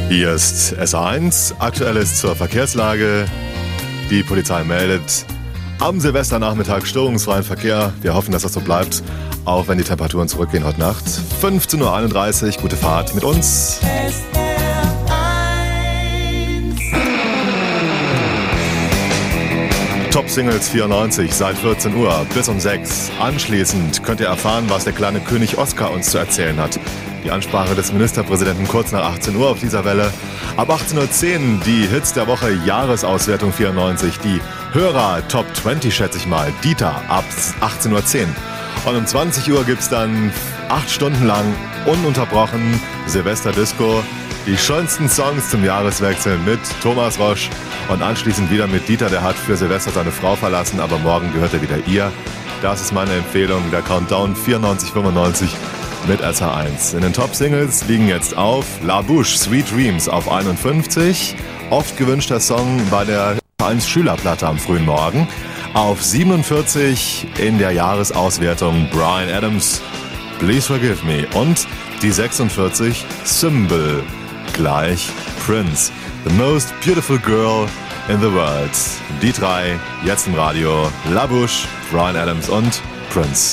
Hier ist SA1, Aktuelles zur Verkehrslage. Die Polizei meldet am Silvesternachmittag störungsfreien Verkehr. Wir hoffen, dass das so bleibt, auch wenn die Temperaturen zurückgehen heute Nacht. 15.31 Uhr, gute Fahrt mit uns. Top Singles 94 seit 14 Uhr bis um 6. Anschließend könnt ihr erfahren, was der kleine König Oskar uns zu erzählen hat. Die Ansprache des Ministerpräsidenten kurz nach 18 Uhr auf dieser Welle. Ab 18.10 Uhr die Hits der Woche, Jahresauswertung 94. Die Hörer Top 20, schätze ich mal. Dieter ab 18.10 Uhr. Und um 20 Uhr gibt's dann 8 Stunden lang ununterbrochen Silvester-Disco. Die schönsten Songs zum Jahreswechsel mit Thomas Rosch. Und anschließend wieder mit Dieter, der hat für Silvester seine Frau verlassen, aber morgen gehört er wieder ihr. Das ist meine Empfehlung, der Countdown 94,95 mit SA1. In den Top-Singles liegen jetzt auf La Bouche, Sweet Dreams auf 51. Oft gewünschter Song bei der Vereins-Schülerplatte am frühen Morgen. Auf 47 in der Jahresauswertung Bryan Adams, Please Forgive Me. Und die 46 Symbol, gleich Prince. The Most Beautiful Girl in the World. Die drei jetzt im Radio. La Bouche, Bryan Adams und Prince.